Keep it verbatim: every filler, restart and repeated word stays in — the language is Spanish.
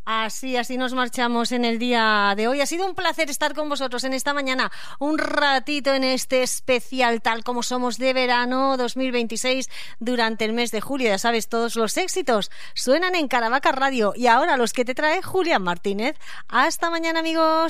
Así, así nos marchamos en el día de hoy. Ha sido un placer estar con vosotros en esta mañana, un ratito en este especial Tal Como Somos de verano dos mil veintiséis durante el mes de julio. Ya sabes, todos los éxitos suenan en Caravaca Radio y ahora los que te trae Julián Martínez. Hasta mañana, amigos.